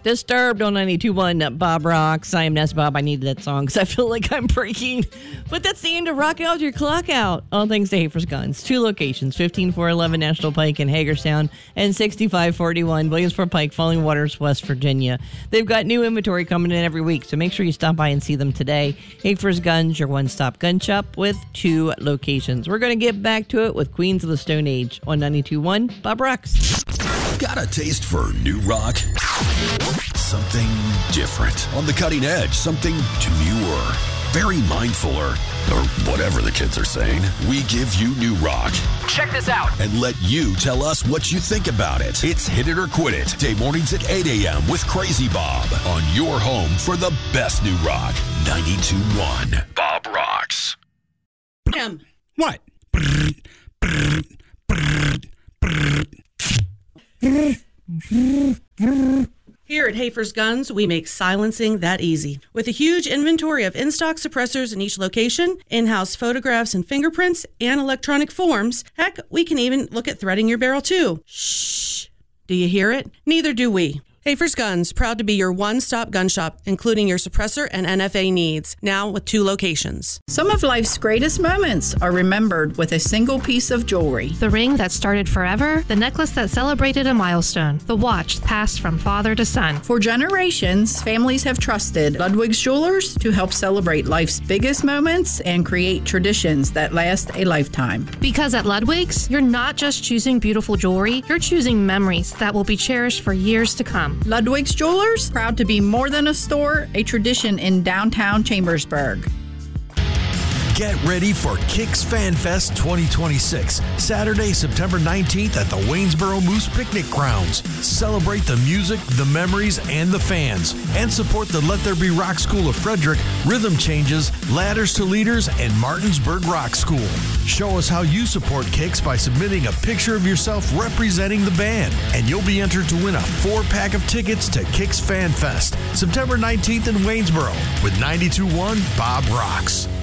Disturbed on 92.1 Bob Rocks. I am Ness Bob. I needed that song because I feel like I'm breaking. But that's the end of Rock Out Your Clock Out. All thanks to Hafer's Guns. 2 locations, 15411 National Pike in Hagerstown and 6541 Williamsport Pike, Falling Waters, West Virginia. They've got new inventory coming in every week, so make sure you stop by and see them today. Hafer's Guns, your one-stop gun shop with 2 locations. We're going to get back to it with Queens of the Stone Age on 92.1 Bob Rocks. Got a taste for new rock? Something different. On the cutting edge. Something demure. Very mindful or whatever the kids are saying. We give you new rock. Check this out. And let you tell us what you think about it. It's Hit It or Quit It. Day mornings at 8 a.m. with Crazy Bob. On your home for the best new rock. 92.1 Bob Rocks. What? Here at Hafer's Guns, we make silencing that easy. With a huge inventory of in-stock suppressors in each location, in-house photographs and fingerprints, and electronic forms, heck, we can even look at threading your barrel too. Shh. Do you hear it? Neither do we. Hafer's Guns, proud to be your one-stop gun shop, including your suppressor and NFA needs, now with 2 locations. Some of life's greatest moments are remembered with a single piece of jewelry. The ring that started forever, the necklace that celebrated a milestone, the watch passed from father to son. For generations, families have trusted Ludwig's Jewelers to help celebrate life's biggest moments and create traditions that last a lifetime. Because at Ludwig's, you're not just choosing beautiful jewelry, you're choosing memories that will be cherished for years to come. Ludwig's Jewelers, proud to be more than a store, a tradition in downtown Chambersburg. Get ready for Kicks Fan Fest 2026, Saturday, September 19th at the Waynesboro Moose Picnic Grounds. Celebrate the music, the memories, and the fans. And support the Let There Be Rock School of Frederick, Rhythm Changes, Ladders to Leaders, and Martinsburg Rock School. Show us how you support Kicks by submitting a picture of yourself representing the band. And you'll be entered to win a 4-pack of tickets to Kicks Fan Fest, September 19th in Waynesboro with 92.1 Bob Rocks.